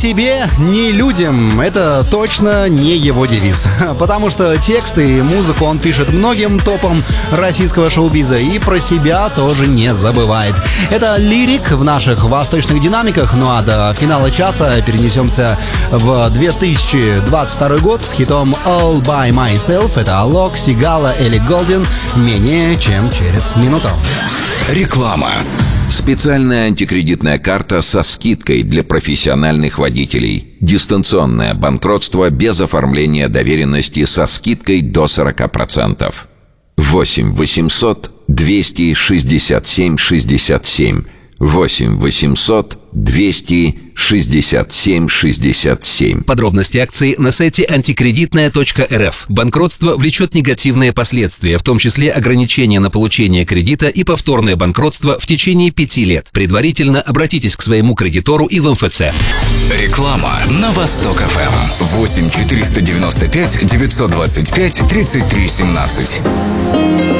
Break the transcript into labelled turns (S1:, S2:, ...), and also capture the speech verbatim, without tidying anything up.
S1: себе, ни людям. Это точно не его девиз. Потому что тексты и музыку он пишет многим топам российского шоу-биза и про себя тоже не забывает. Это лирик в наших восточных динамиках. Ну а до финала часа перенесемся в две тысячи двадцать второй год с хитом All By Myself. Это Алок, Сигала, Элли Голдин. Менее чем через минуту.
S2: Реклама. Специальная антикредитная карта со скидкой для профессиональных водителей. Дистанционное банкротство без оформления доверенности со скидкой до сорок процентов. восемь восемьсот двести шестьдесят семь шестьдесят семь. восемь восемьсот двести шестьдесят семь шестьдесят семь.
S3: Подробности акции на сайте антикредитная точка эр эф. Банкротство влечет негативные последствия, в том числе ограничения на получение кредита и повторное банкротство в течение пяти лет. Предварительно обратитесь к своему кредитору и в эм эф цэ.
S4: Реклама на Восток эф эм. восемь четыреста девяносто пять девятьсот двадцать пять тридцать три семнадцать.